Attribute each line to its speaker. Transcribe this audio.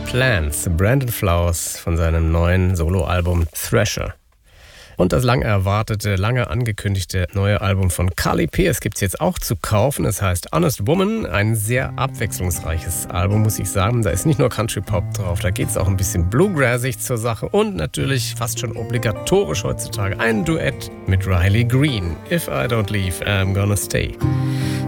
Speaker 1: Plans, Brandon Flowers von seinem neuen Soloalbum Thrasher. Und das lang erwartete, lange angekündigte neue Album von Carly Pearce gibt es jetzt auch zu kaufen. Es heißt Honest Woman, ein sehr abwechslungsreiches Album, muss ich sagen. Da ist nicht nur Country Pop drauf, da geht es auch ein bisschen bluegrassig zur Sache und natürlich fast schon obligatorisch heutzutage ein Duett mit Riley Green. If I don't leave, I'm gonna stay.